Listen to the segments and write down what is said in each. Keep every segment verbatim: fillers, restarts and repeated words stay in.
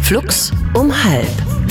Flux um halb.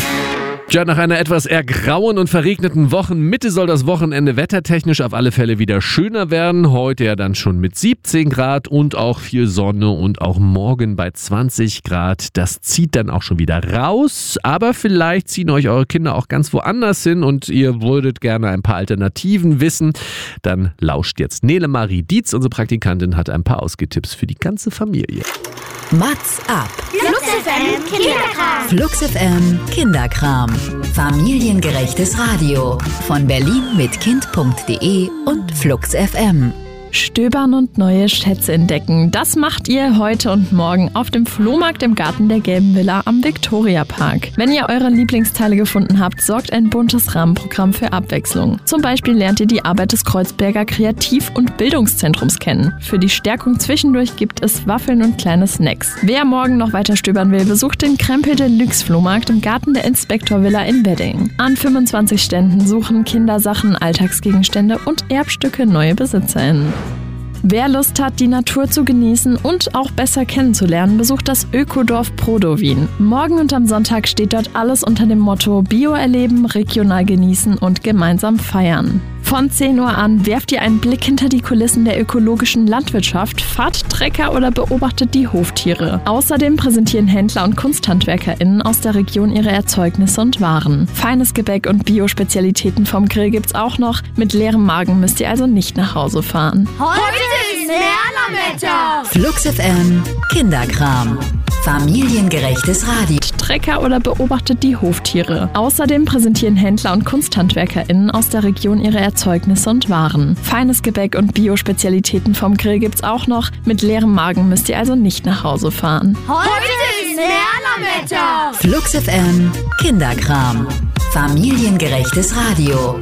Ja, nach einer etwas eher grauen und verregneten Wochenmitte soll das Wochenende wettertechnisch auf alle Fälle wieder schöner werden. Heute ja dann schon mit siebzehn Grad und auch viel Sonne und auch morgen bei zwanzig Grad. Das zieht dann auch schon wieder raus, aber vielleicht ziehen euch eure Kinder auch ganz woanders hin und ihr würdet gerne ein paar Alternativen wissen. Dann lauscht jetzt Nele Marie Dietz, unsere Praktikantin, hat ein paar Ausgetipps für die ganze Familie. Mats ab. Flux F M Kinderkram. Flux F M Kinderkram. Familiengerechtes Radio. Von Berlin mit Kind punkt de und Flux F M. Stöbern und neue Schätze entdecken. Das macht ihr heute und morgen auf dem Flohmarkt im Garten der Gelben Villa am Viktoriapark. Wenn ihr eure Lieblingsteile gefunden habt, sorgt ein buntes Rahmenprogramm für Abwechslung. Zum Beispiel lernt ihr die Arbeit des Kreuzberger Kreativ- und Bildungszentrums kennen. Für die Stärkung zwischendurch gibt es Waffeln und kleine Snacks. Wer morgen noch weiter stöbern will, besucht den Krempel Deluxe Flohmarkt im Garten der Inspektor Villa in Wedding. An fünfundzwanzig Ständen suchen Kindersachen, Alltagsgegenstände und Erbstücke neue BesitzerInnen. Wer Lust hat, die Natur zu genießen und auch besser kennenzulernen, besucht das Ökodorf Prodowin. Morgen und am Sonntag steht dort alles unter dem Motto Bio erleben, regional genießen und gemeinsam feiern. Von zehn Uhr an werft ihr einen Blick hinter die Kulissen der ökologischen Landwirtschaft, fahrt Trecker oder beobachtet die Hoftiere. Außerdem präsentieren Händler und KunsthandwerkerInnen aus der Region ihre Erzeugnisse und Waren. Feines Gebäck und Bio-Spezialitäten vom Grill gibt's auch noch. Mit leerem Magen müsst ihr also nicht nach Hause fahren. Heute ist Merlerwetter. Flux F M Kinderkram. Familiengerechtes Radio. Trecker oder beobachtet die Hoftiere. Außerdem präsentieren Händler und KunsthandwerkerInnen aus der Region ihre Erzeugnisse und Waren. Feines Gebäck und Bio-Spezialitäten vom Grill gibt's auch noch. Mit leerem Magen müsst ihr also nicht nach Hause fahren. Heute ist Merlerwetter. Flux F M Kinderkram. Familiengerechtes Radio.